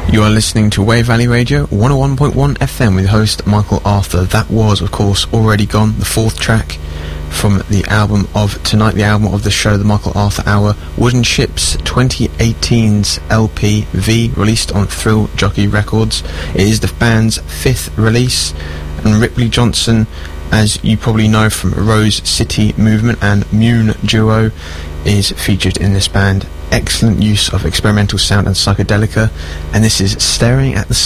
You are listening to Wave Valley Radio 101.1 FM with host Michael Arthur. That was, of course, Already Gone, the fourth track from the album of tonight, the album of the show, the Michael Arthur Hour, Wooden Ships 2018's LP V, released on Thrill Jockey Records. It is the band's fifth release, and Ripley Johnson, as you probably know from Rose City Movement and Mune Duo, is featured in this band. Excellent use of experimental sound and psychedelica, and this is Staring at the